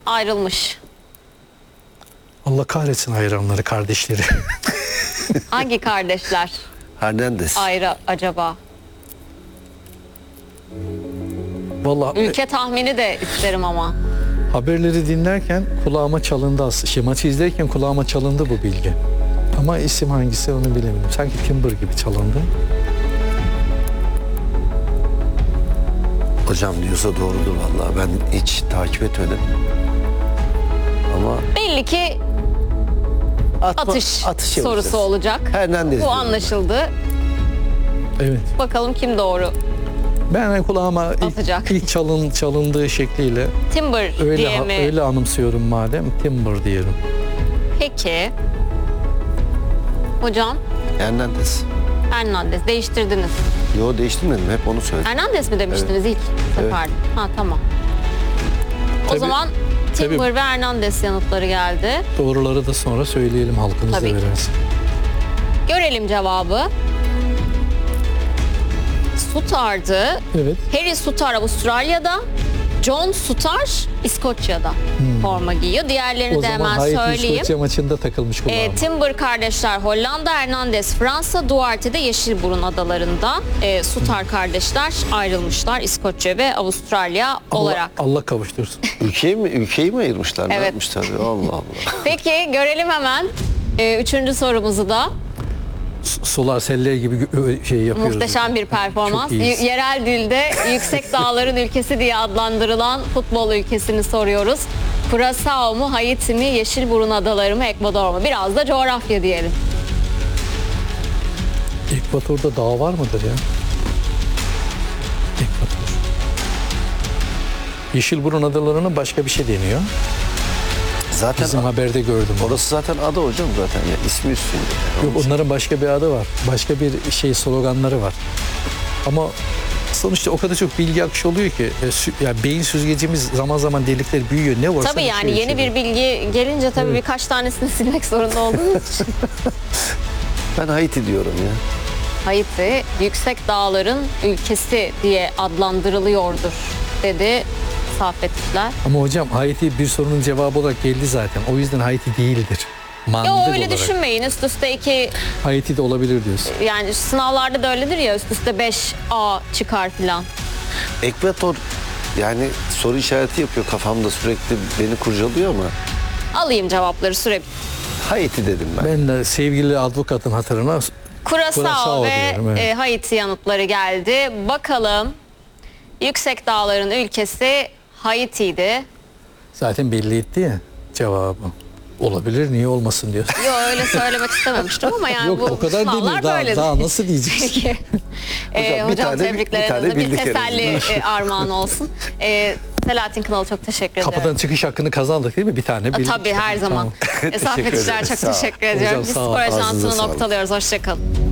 ayrılmış. Allah kahretsin hayranları, kardeşleri. Hangi kardeşler Hernandez. ayrı acaba? Vallahi Ülke tahmini de isterim ama. haberleri dinlerken kulağıma çalındı aslında. Maçı izlerken kulağıma çalındı bu bilgi. Ama isim hangisi onu bilemedim. Sanki Timber gibi çalındı. Hocam diyorsa doğrudur vallahi. Ben hiç takip etmedim. Ama Belli ki atış sorusu yapacağız. olacak. Hernandez Bu diyorum anlaşıldı. Evet. Bakalım kim doğru Ben kulağıma Atacak. ilk çalındığı şekliyle Timber diye mi? öyle anımsıyorum madem. Timber diyelim. Peki. Hocam Hernandez. Hernandez değiştirdiniz. Yo, değiştirmedim. Hep onu söyledim. Hernandez mi demiştiniz ilk seferde? Ha tamam. O Tabii- zaman Timber tabii. ve Hernandez yanıtları geldi. Doğruları da sonra söyleyelim, halkımız da Tabii ki. öğrensin. Görelim cevabı. Sutar'dı. Evet. Harry Sutar Avustralya'da, John Sutar İskoçya'da forma giyiyor. Diğerlerini O de zaman hemen Haiti söyleyeyim. İskoçya maçında takılmış kulağıma. Timber kardeşler Hollanda, Hernandez Fransa, Duarte de Yeşilburun adalarında. Sutar kardeşler ayrılmışlar İskoçya ve Avustralya olarak. Allah kavuştursun. Ülkeyi mi ayırmışlar? Ne Evet. yapmışlar? Allah Allah. Peki görelim hemen üçüncü sorumuzu da. Sular seller gibi şey yapıyoruz. Muhteşem bir performans. Çok iyiyiz. Yerel dilde yüksek dağların ülkesi diye adlandırılan futbol ülkesini soruyoruz. Curaçao mu, Haiti mi, Yeşilburun adaları mı, Ekvador mu? Biraz da coğrafya diyelim. Ekvator'da dağ var mıdır ya? Ekvator. Yeşilburun adalarına başka bir şey deniyor. Zaten Bizim haberde gördüm. orası zaten ada hocam zaten. Ya, ismi üstünde. Yok, onların başka bir adı var. Başka bir sloganları var. Ama sonuçta o kadar çok bilgi akışı oluyor ki yani beyin süzgecimiz zaman zaman delikler büyüyor. Ne varsa Tabii yani yeni bir bilgi gelince tabii Evet. birkaç tanesini silmek zorunda olduğunuz için. Ben Haiti diyorum ya. Haiti yüksek dağların ülkesi diye adlandırılıyordur dedi Saffetçiler. Ama hocam Haiti bir sorunun cevabı olarak geldi zaten. O yüzden Haiti değildir. Mantık Yo öyle olarak. düşünmeyin. Üst üste 2 Haiti de olabilir diyorsun. yani sınavlarda da öyledir ya üst üste 5 A çıkar filan. Ekvator yani soru işareti yapıyor kafamda, sürekli beni kurcalıyor ama Alayım cevapları süre. Haiti dedim ben. Ben de sevgili advokatın hatırına Curaçao Curaçao ve diyorum, evet. Haiti yanıtları geldi. Bakalım yüksek dağların ülkesi Haiti'ydi. zaten belli etti ya cevabı. Olabilir, niye olmasın diyor. Yo öyle söylemek istememiştim ama yani Yok bu o kadar sınavlar değil mi? Daha, böyledir. daha nasıl diyeceksin? Peki. Hocam, bir Hocam tane- tebrikler bir tane ederim. Bir bildik en teselli azından. armağan olsun. Selahattin Kınalı çok teşekkür ederim. Kapıdan çıkış hakkını kazandık değil mi? Bir tane bildik. Tabii her zaman. Tamam. Saffetçiler ederiz. çok Sağ ol. teşekkür ediyorum. Hocam, Biz sağ ol. spor Ağzınıza ajansını sağlık. noktalıyoruz. Hoşçakalın.